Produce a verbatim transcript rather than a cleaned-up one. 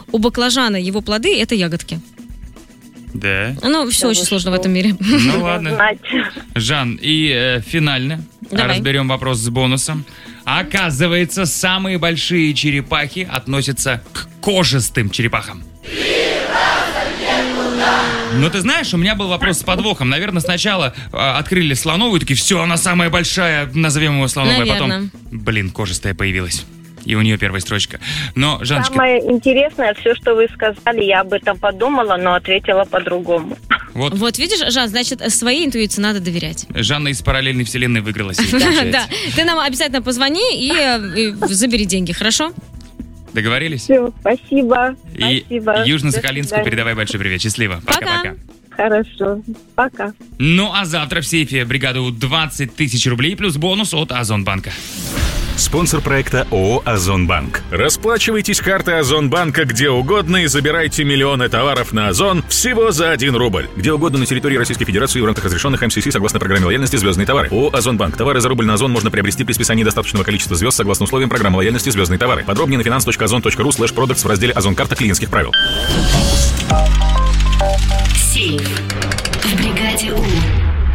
у баклажана его плоды – это ягодки. Да. Ну, все Да очень вы сложно что? в этом мире. Ну ладно. Знать. Жан, и э, финально Давай. разберем вопрос с бонусом. Оказывается, самые большие черепахи относятся к кожистым черепахам. Ну, ты знаешь, у меня был вопрос с подвохом. Наверное, сначала э, открыли слоновую, такие, все, она самая большая, назовем его слоновой. Наверно. Потом, блин, кожистая появилась. И у нее первая строчка. Но, Жанночка... Самое интересное, все, что вы сказали, я об этом подумала, но ответила по-другому. Вот, Вот видишь, Жан, значит, своей интуиции надо доверять. Жанна из параллельной вселенной выиграла себе, Да, получается. да. Ты нам обязательно позвони и, э, и забери деньги, хорошо? Договорились? Все, спасибо. И Спасибо. Южно-Сахалинску До свидания. передавай большой привет. Счастливо. Пока. Пока-пока. Хорошо. Пока. Ну, а завтра в сейфе бригаду двадцать тысяч рублей плюс бонус от Озонбанка. Спонсор проекта ООО «Озонбанк». Расплачивайтесь картой Озонбанка где угодно и забирайте миллионы товаров на Озон всего за один рубль. Где угодно на территории Российской Федерации в рамках разрешенных эм си си согласно программе лояльности «Звездные товары». ООО «Озонбанк». Товары за рубль на Озон можно приобрести при списании достаточного количества звезд согласно условиям программы лояльности «Звездные товары». Подробнее на finance точка озон точка ру слэш продактс в разделе «Озон карта клиентских правил». Сейф в бригаде У.